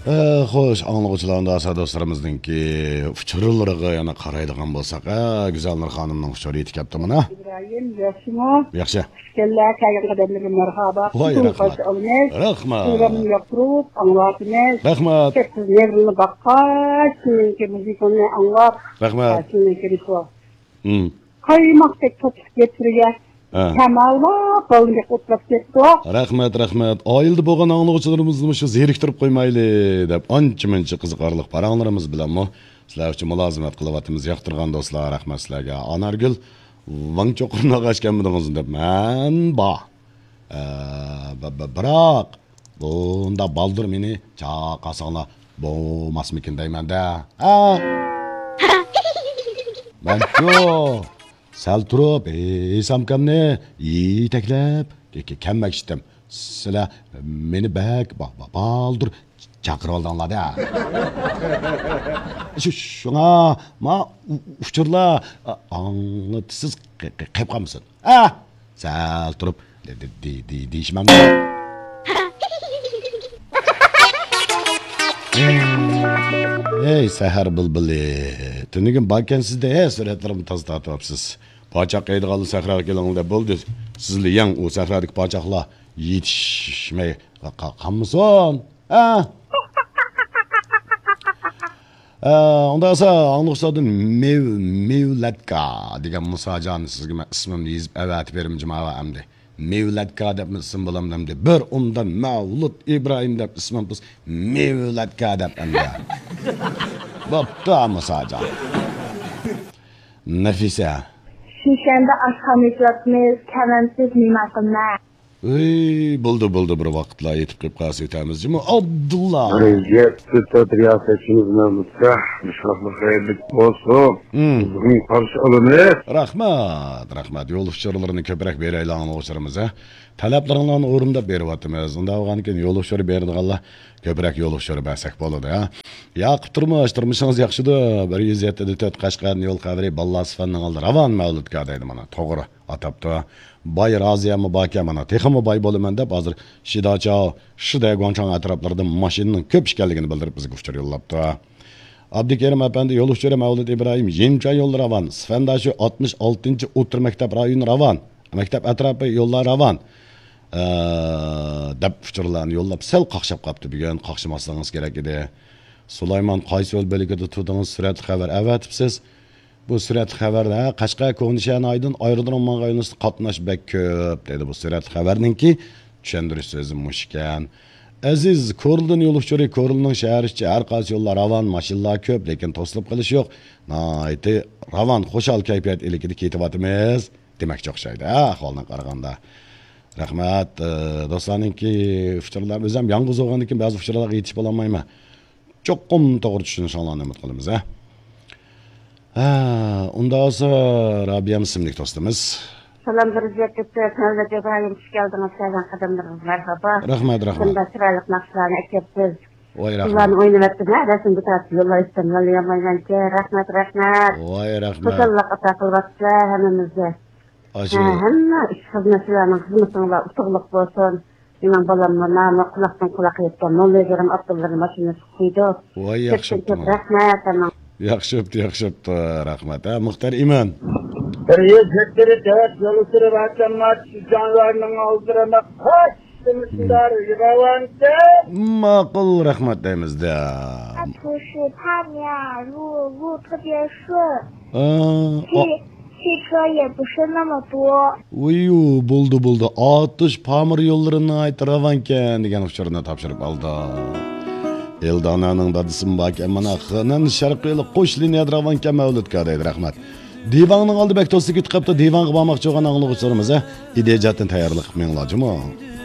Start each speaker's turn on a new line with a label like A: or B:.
A: Xo'sh, anglag'uchilarning asa do'stlarimizninki uchurlariga yana qaraydigan bo'lsak, Güzel Nur xonimning uchuri yetib kelibdi mana.
B: İbrahim, yaxshimi?
A: Yaxshi.
B: Kella kagan qadamlarga marhaba.
A: Voy, rahmat. Rahmat.
B: Programni yoqtirib, anglatimiz.
A: Rahmat.
B: Siz yerini baqqaş, ki muzikani anglab.
A: Rahmat.
B: Shunday kirishwa. Qaymoqdek to'piq getirgan. Kamalla qo'lga qo'tlab ketdi.
A: Rahmat. Oyildi bo'lgan anglag'uchilarimizni shu zeriktirib qo'ymayli deb ancha-muncha qiziqarliq paranglarimiz bilanmi sizlar uchun mulozimat qilyapmiz. Yoqtirgan do'stlar, rahmat sizlarga. Anargul Van cho'qirni qashganmidingiz deb men biroq bunda baldur meni chaqasanglar bo'lmasmikin deyman-da. Ben şu sal turib, samkamni yetaklab kelmak istadim. Sizlar meni bak baldur chaqirib oldinglar-da. Shunga ma uchurlar anlatisiz qilib qolmasin. Sal turib deyishmam. Ey sahar bulbuli, tunigin balkansizda suratlarimni tozataribsiz. Pochaq qeydiganli sahroga kelinglar bo'ldi. Sizlar yang u sahrodagi pochaqlar yetishmay qolmasin. Ondan sonra anlıqsadan Mevlatka degan Musajon sizga men ismimni yozib avatib berimjim amdi. Mevlatka deb isim bo'lamdimdi. Bir undan Mavlud Ibrohim deb ismim biz Mevlatka deb amdi. Bo'pti Musajon. Nafisa.
C: Shishanda ashxona ishlatmiz, kamansiz nima
A: Buldu bir vaqtlar yetib qolib qolsa o'tamizmi? Abdullah.
D: Yetti riyosetçimiz mevlutga inşallah xayrlik olsun. Bugün qarşı alınır.
A: Rahmat. Yol uçurlarını köprek bereyli anlıqçırımız. Talaplarını o'rindab beryapmiz. Unda bo'lgankin yo'l uçuru berdiganlar köprek yol uçuru bersak bo'ladi. Yoqib turmushingiz yaxshida 174 Qashqarni yo'l qadri Ballasfanning oldi Ravon Mavludga deydi mana. To'g'ri atabdi. Bay raziyamı baka mana texmi bay bo'laman deb hozir Shidacha, Shida Gonchang atroflarida mashinaning ko'p ekanligini bildirib bizga uchur yo'llabdi. Abdukerim apandi yo'l uchuri Mavlud Ibrohim Yemcha yo'l Ravon, Sfandashi 66-o'tir maktab rayoni Ravon, maktab atrofi yo'llar Ravon. Deb uchurlarni yo'llab sel qaqshab qopti bugun qaqshimasliginiz kerak edi. Sulaymon qaysi yo'l bo'ligida turdingiz surat xabar avatibsiz. Bu surat xabarda Qashqa Ko'nishan aydın ayrılmagan yo'lni qatnash bek ko'p dedi bu surat xabarninki tushundirish so'zi mushkan. Aziz ko'rildan yo'l uchuri ko'rilning shahricha har qaysi yo'llar ravon mashinalar ko'p lekin to'silib qilish yo'q. Nayti ravon xo'shal kayfiyat ilikida ketyapmiz demakchi o'xshaydi ahvoldan qaraganda. Rahmat do'stlarninki uchurlar biz ham yolg'iz bo'lgandan keyin ba'zi uchurlarga yetishib olmayman. Cho'qqum to'g'ri tushunishinglarni umid qilamiz. Ondan sonra Rabiyam isimli dostumuz.
C: Salam Birjatga Mevlud Ibrohim hoş geldiniz. Sizden qadamlarınız merhaba.
A: Rahmat.
C: Bunda sıraylık naqshlarni aytyapsiz.
A: Voy rahmat.
C: Ularni o'ynab etdinglar, rasm bitirasiz. Yo'llar istamlar yamaymanki. Rahmat.
A: Voy rahmat.
C: Xudolar ata qilyapsizlar hammamizga. Hamma ishxizmatchilarning xizmatinglar utuqliq bo'lsin. Mening balamni nomi quloqdan quloqqa yetgan. Mo'llagerim Abdullaning mashinasi qo'ydi.
A: Voy yaxshi.
C: Rahmat.
A: Yaxshi, rahmat. Muxtar Iman.
B: Yetkiri dört yolu sürüp atlamak canlarının aldırana kaçtımızlar yıravantı.
A: Maqul rahmat deymizde.
E: 不是他俩路特别顺，汽车也不是那么多。
A: Uyu buldu. 60 pamir yo'llarini aytiravankan degan uchurni topshirib oldi. Eldonaning dadisi bak mana xanan sharqiy qo'shli yadravankan Mavludga deydi rahmat. Divanning oldi bek to'siga chiqibdi, divanga bormoqchi bo'lgan anglag'uchilarimiz idejatni tayyorlik qilmanglar, juma.